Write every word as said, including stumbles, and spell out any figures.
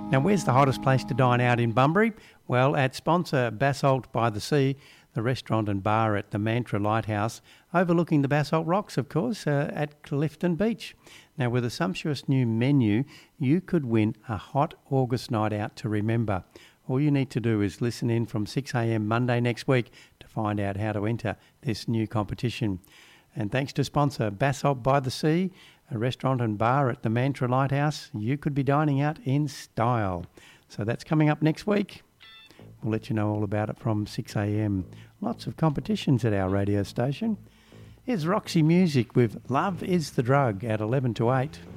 Now, where's the hottest place to dine out in Bunbury? Well, at sponsor Basalt by the Sea, the restaurant and bar at the Mantra Lighthouse, overlooking the Basalt Rocks, of course, uh, at Clifton Beach. Now, with a sumptuous new menu, you could win a hot August night out to remember. All you need to do is listen in from six a m Monday next week to find out how to enter this new competition. And thanks to sponsor Basalt by the Sea, a restaurant and bar at the Mantra Lighthouse, you could be dining out in style. So that's coming up next week. We'll let you know all about it from six a m. Lots of competitions at our radio station. Here's Roxy Music with Love is the Drug at eleven to eight.